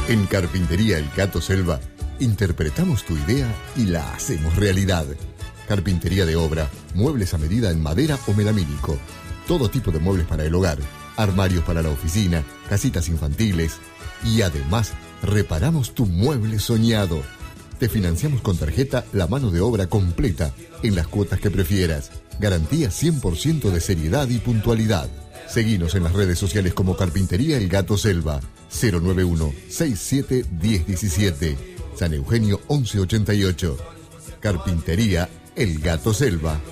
En Carpintería El Gato Selva, interpretamos tu idea y la hacemos realidad. Carpintería de obra, muebles a medida en madera o melamínico. Todo tipo de muebles para el hogar, armarios para la oficina, casitas infantiles. Y además, reparamos tu mueble soñado. Te financiamos con tarjeta la mano de obra completa, en las cuotas que prefieras. Garantía 100% de seriedad y puntualidad. Seguinos en las redes sociales como Carpintería El Gato Selva, 091-67-1017, San Eugenio 1188. Carpintería El Gato Selva.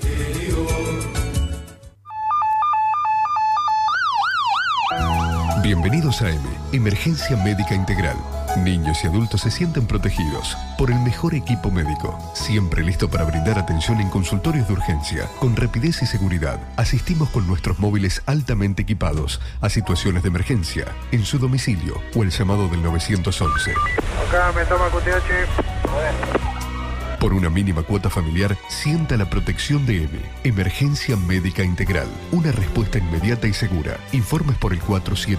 Bienvenidos a Emergencia Médica Integral. Niños y adultos se sienten protegidos por el mejor equipo médico, siempre listo para brindar atención en consultorios de urgencia, con rapidez y seguridad. Asistimos con nuestros móviles altamente equipados a situaciones de emergencia, en su domicilio o el llamado del 911. Acá me toma QTH. Por una mínima cuota familiar, sienta la protección de Emergencia Médica Integral. Una respuesta inmediata y segura. Informes por el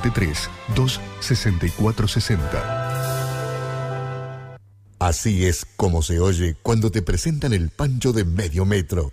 473-26460. Así es como se oye cuando te presentan el pancho de medio metro.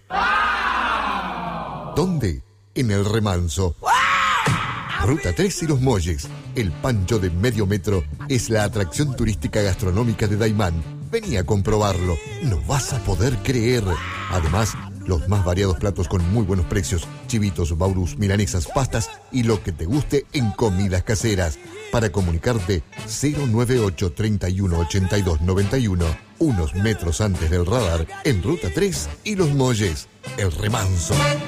¿Dónde? En el Remanso. Ruta 3 y Los Molles. El pancho de medio metro es la atracción turística gastronómica de Daimán. Vení a comprobarlo, no vas a poder creer. Además, los más variados platos con muy buenos precios: chivitos, baurús, milanesas, pastas y lo que te guste en comidas caseras. Para comunicarte, 098 31 82 91, unos metros antes del radar, en Ruta 3 y Los Molles. El Remanso.